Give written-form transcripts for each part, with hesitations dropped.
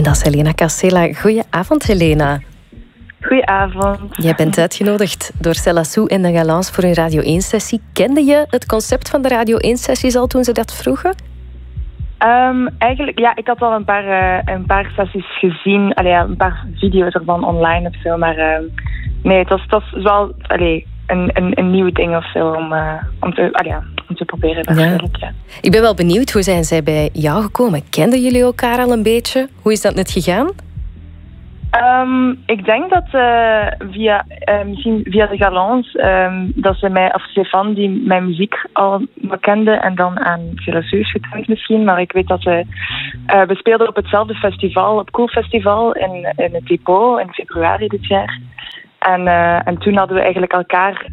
dat is Helena Castella. Goedenavond, Helena. Goedenavond. Jij bent uitgenodigd door Céla en de Galance voor een Radio 1-sessie. Kende je het concept van de Radio 1-sessies al toen ze dat vroegen? Eigenlijk, ja, ik had al een paar sessies gezien. Een paar video's ervan online of zo. Maar nee, het was wel een nieuw ding of zo om te proberen. Ja. Ik ben wel benieuwd, hoe zijn zij bij jou gekomen? Kenden jullie elkaar al een beetje? Hoe is dat net gegaan? Ik denk dat misschien via de Galance, dat ze mij, of Stefan, die mijn muziek al kende en dan aan Céla is gekend misschien, maar ik weet dat we speelden op hetzelfde festival, op Cool Festival in het Depot in februari dit jaar. En toen hadden we eigenlijk elkaar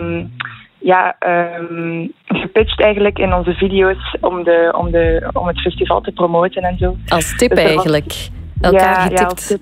gepitcht eigenlijk in onze video's om het festival te promoten en zo. Als tip dus eigenlijk. Elkaar getipt.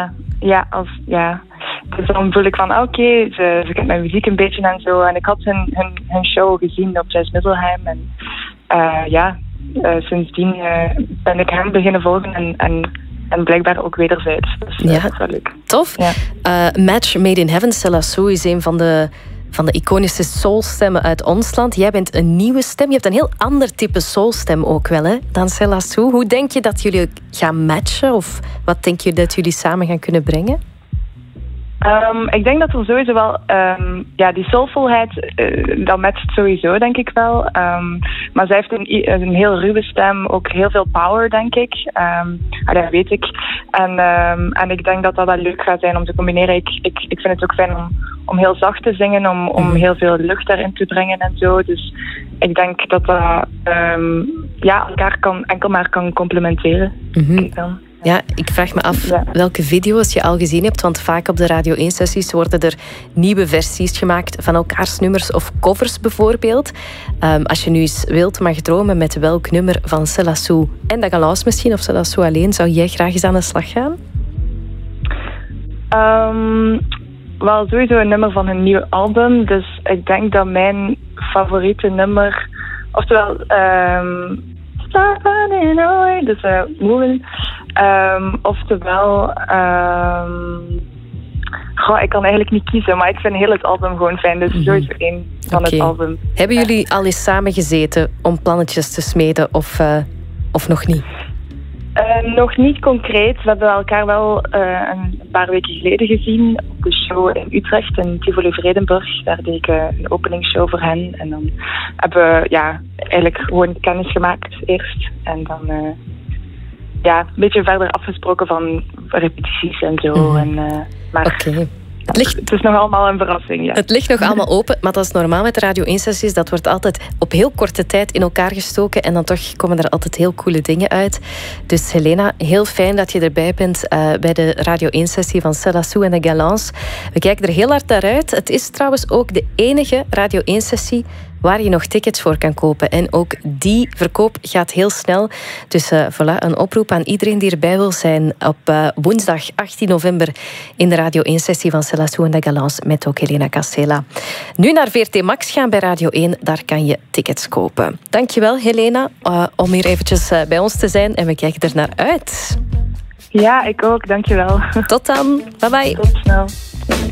Dus dan voel ik van, oké, ze kent mijn muziek een beetje en zo. En ik had hun show gezien op Jazz Middelheim. En sindsdien ben ik hem beginnen volgen en blijkbaar ook wederzijds. Dus dat is wel leuk. Tof. Ja. Match Made in Heaven, Céla is een van de iconische soulstemmen uit ons land. Jij bent een nieuwe stem. Je hebt een heel ander type soulstem ook wel, hè, dan Céla. Hoe denk je dat jullie gaan matchen? Of wat denk je dat jullie samen gaan kunnen brengen? Ik denk dat er sowieso wel... die soulfulheid, dat matcht sowieso, denk ik wel. Maar zij heeft een heel ruwe stem. Ook heel veel power, denk ik. Dat weet ik. En ik denk dat dat wel leuk gaat zijn om te combineren. Ik vind het ook fijn om heel zacht te zingen. Om heel veel lucht daarin te brengen en zo. Dus ik denk dat elkaar enkel maar kan complementeren. Ja, ik vraag me af welke video's je al gezien hebt, want vaak op de Radio 1-sessies worden er nieuwe versies gemaakt van elkaars nummers of covers bijvoorbeeld. Als je nu eens wilt, mag dromen met welk nummer van Céla en de Galance misschien, of Céla alleen, zou jij graag eens aan de slag gaan? Wel, sowieso een nummer van hun nieuwe album, dus ik denk dat mijn favoriete nummer, oftewel... dus Moving. Oftewel... ik kan eigenlijk niet kiezen, maar ik vind heel het album gewoon fijn. Dus sowieso één van het album. Hebben jullie al eens samen gezeten om plannetjes te smeden of nog niet? Nog niet concreet. We hebben elkaar wel een paar weken geleden gezien op de show in Utrecht, in Tivoli Vredenburg. Daar deed ik een openingsshow voor hen. En dan hebben we eigenlijk gewoon kennis gemaakt eerst. En dan een beetje verder afgesproken van repetities en zo. Het is nog allemaal een verrassing, ja. Het ligt nog allemaal open, maar dat is normaal met de Radio 1-sessies. Dat wordt altijd op heel korte tijd in elkaar gestoken en dan toch komen er altijd heel coole dingen uit. Dus Helena, heel fijn dat je erbij bent bij de Radio 1-sessie van Céla en de Galance. We kijken er heel hard naar uit. Het is trouwens ook de enige Radio 1-sessie waar je nog tickets voor kan kopen. En ook die verkoop gaat heel snel. Dus voilà, een oproep aan iedereen die erbij wil zijn op woensdag 18 november in de Radio 1-sessie van Céla en de Galance met ook Helena Castella. Nu naar VRT Max gaan bij Radio 1. Daar kan je tickets kopen. Dankjewel, Helena, om hier eventjes bij ons te zijn. En we kijken er naar uit. Ja, ik ook. Dankjewel. Tot dan. Bye bye. Tot snel.